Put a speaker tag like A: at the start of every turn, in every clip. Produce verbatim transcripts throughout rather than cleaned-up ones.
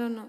A: don't know.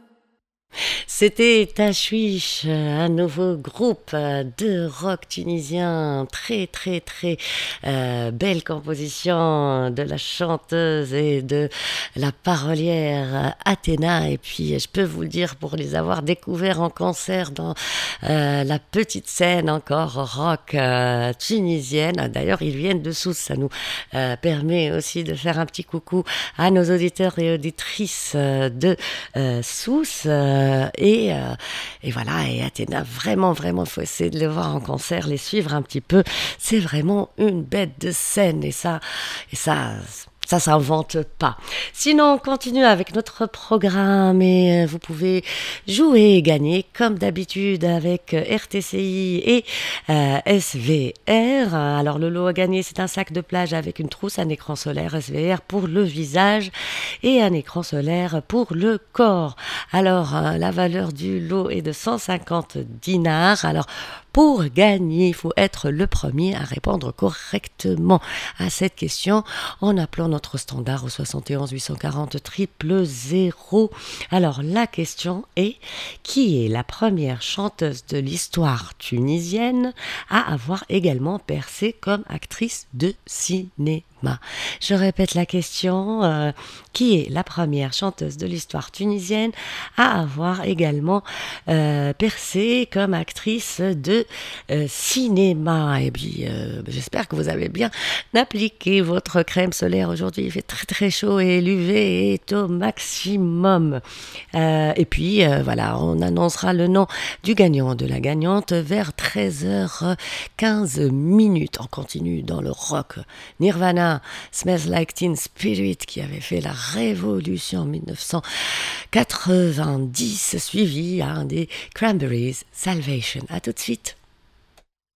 B: C'était Tashwish, un nouveau groupe de rock tunisien, très très très euh, belle composition de la chanteuse et de la parolière Athéna. Et puis je peux vous le dire, pour les avoir découverts en concert dans euh, la petite scène encore rock euh, tunisienne, d'ailleurs ils viennent de Sousse, ça nous euh, permet aussi de faire un petit coucou à nos auditeurs et auditrices euh, de euh, Sousse. Euh, et, euh, et voilà, et Athéna, vraiment, vraiment, il faut essayer de les voir en concert, les suivre un petit peu. C'est vraiment une bête de scène et ça, et ça, ça s'invente pas. Sinon, on continue avec notre programme et vous pouvez jouer et gagner comme d'habitude avec R T C I et euh, S V R. Alors le lot à gagner, c'est un sac de plage avec une trousse, un écran solaire S V R pour le visage et un écran solaire pour le corps. Alors euh, la valeur du lot est de cent cinquante dinars. Alors pour gagner, il faut être le premier à répondre correctement à cette question en appelant notre standard au soixante et onze huit cent quarante triple zéro. Alors la question est: qui est la première chanteuse de l'histoire tunisienne à avoir également percé comme actrice de cinéma? Je répète la question, euh, qui est la première chanteuse de l'histoire tunisienne à avoir également euh, percé comme actrice de euh, cinéma? Et puis euh, j'espère que vous avez bien appliqué votre crème solaire aujourd'hui. Il fait très très chaud et l'U V est au maximum. Euh, et puis euh, voilà, on annoncera le nom du gagnant, de la gagnante vers treize heures quinze minutes. On continue dans le rock. Nirvana, Smells Like Teen Spirit, qui avait fait la révolution en dix-neuf cent quatre-vingt-dix, suivi hein, des Cranberries, Salvation. À tout de suite.